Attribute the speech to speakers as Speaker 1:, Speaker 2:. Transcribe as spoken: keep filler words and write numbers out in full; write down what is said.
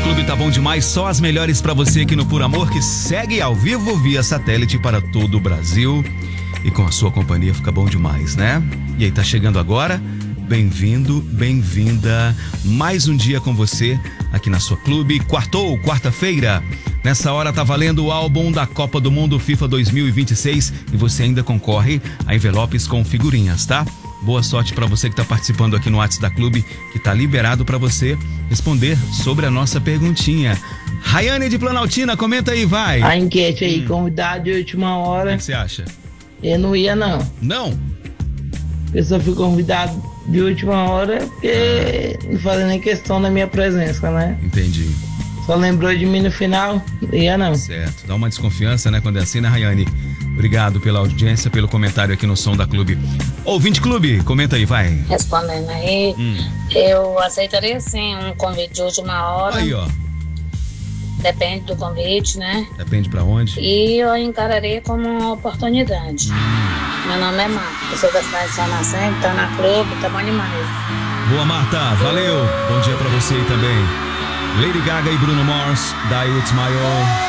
Speaker 1: Clube tá bom demais, só as melhores pra você aqui no Por Amor, que segue ao vivo via satélite para todo o Brasil. E com a sua companhia fica bom demais, né? E aí, tá chegando agora? Bem-vindo, bem-vinda. Mais um dia com você aqui na sua Clube. Quartou, quarta-feira. Nessa hora tá valendo o álbum da Copa do Mundo FIFA dois mil e vinte e seis e você ainda concorre a envelopes com figurinhas, tá? Boa sorte pra você que tá participando aqui no WhatsApp da Clube, que tá liberado pra você responder sobre a nossa perguntinha. Rayane de Planaltina, comenta aí, vai.
Speaker 2: A enquete aí, hum. convidado de última hora.
Speaker 1: O que, que você acha?
Speaker 2: Eu não ia, não.
Speaker 1: Não?
Speaker 2: Eu só fui convidado de última hora porque não fazia nem questão da minha presença, né?
Speaker 1: Entendi.
Speaker 2: Só lembrou de mim no final, ia não.
Speaker 1: Certo, dá uma desconfiança, né, quando é assim, né, Rayane? Obrigado pela audiência, pelo comentário aqui no Som da Clube. Ouvinte Clube, comenta aí, vai.
Speaker 3: Respondendo aí, hum. eu aceitaria sim um convite de última hora.
Speaker 1: Aí, ó.
Speaker 3: Depende do convite, né?
Speaker 1: Depende pra onde?
Speaker 3: E eu encararia como uma oportunidade. Hum. Meu nome é Marta, eu sou da cidade de São Nascente, tá na Clube, tá bom demais.
Speaker 1: Boa, Marta, valeu. Bom dia pra você aí também. Lady Gaga e Bruno Mars, Die With Smile.